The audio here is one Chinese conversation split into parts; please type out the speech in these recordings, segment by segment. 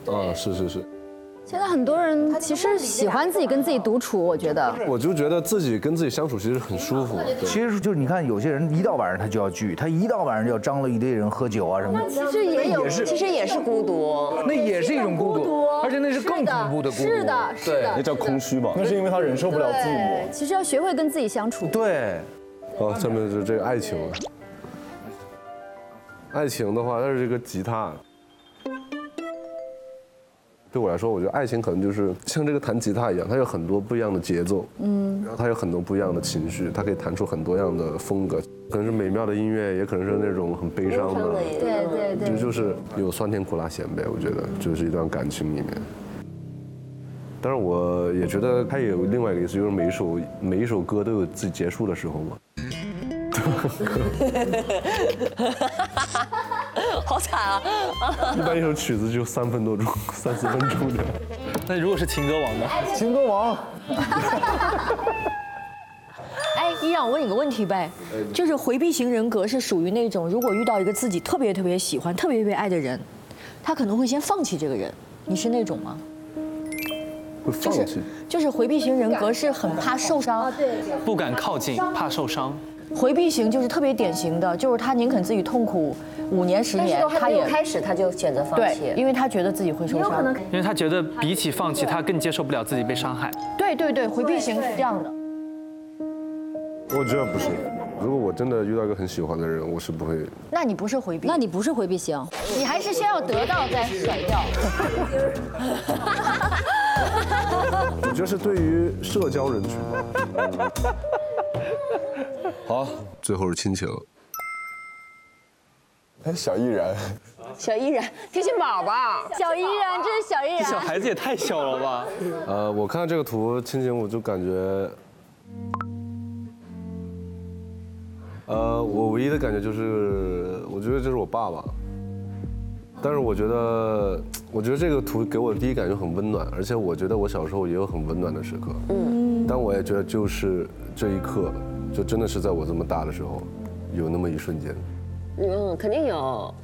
是。 现在很多人其实喜欢自己跟自己独处，我觉得。 我就觉得自己跟自己相处其实很舒服。 其实就是你看，有些人一到晚上他就要聚，他一到晚上就要张罗一堆人喝酒啊什么的。 其实也有， 其实也是孤独， 那也是一种孤独，而且那是更恐怖的孤独。 是的， 那叫空虚吧？那是因为他忍受不了寂寞。 其实要学会跟自己相处。 对。 下面是这个爱情。爱情的话，它是这个吉他。对我来说，我觉得爱情可能就是像这个弹吉他一样，它有很多不一样的节奏，然后它有很多不一样的情绪，它可以弹出很多样的风格，可能是美妙的音乐，也可能是那种很悲伤的， 对， 就是有酸甜苦辣咸呗。我觉得就是一段感情里面。当然，我也觉得它也有另外一个意思，就是每一首歌都有自己结束的时候嘛。 好惨啊！ 一般一首曲子就3分多钟，3、4分钟的。 那如果是情歌王呢？ 情歌王。 哎，依然，我问你个问题呗，就是回避型人格是属于那种，如果遇到一个自己特别喜欢、特别爱的人，他可能会先放弃这个人。你是那种吗？ 会放弃？ 就是回避型人格是很怕受伤， 不敢靠近，怕受伤。 回避型就是特别典型的，就是他宁肯自己痛苦5年10年， 他也开始他就选择放弃， 对，因为他觉得自己会受伤， 因为他觉得比起放弃，他更接受不了自己被伤害。 对，回避型是这样的。 我觉得不是，如果我真的遇到一个很喜欢的人，我是不会。 那你不是回避？ 那你不是回避型， 你还是先要得到再甩掉。 我觉得是对于社交人群吧。 好， 最后是亲情。 哎，小依然， 天线宝宝， 小依然，这是小依然。 这小孩子也太小了吧？ 我看到这个图亲情，我就感觉，我唯一的感觉就是，我觉得这是我爸爸。但是我觉得这个图给我的第一感觉很温暖，而且我觉得我小时候也有很温暖的时刻。但我也觉得就是这一刻，就真的是在我这么大的时候，有那么一瞬间。 肯定有。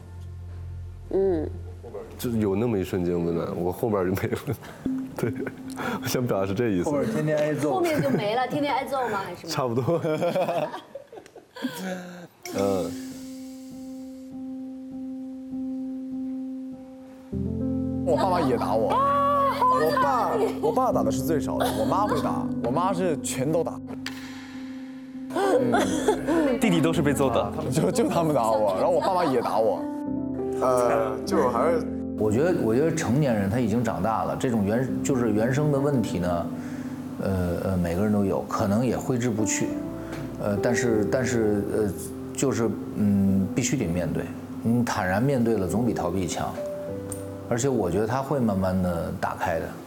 就是有那么一瞬间温暖，我后边就没了。对，我想表达是这意思。 后边天天挨揍。 后面就没了，天天挨揍吗？还是？ 差不多。 我爸妈也打我。我爸打的是最少的，我妈会打，我妈是全都打。 弟弟都是被揍的， 就他们打我，然后我爸妈也打我。就还是我觉得成年人他已经长大了，这种原生的问题呢，每个人都有，可能也挥之不去，但是就是必须得面对，你坦然面对了，总比逃避强，而且我觉得他会慢慢的打开的。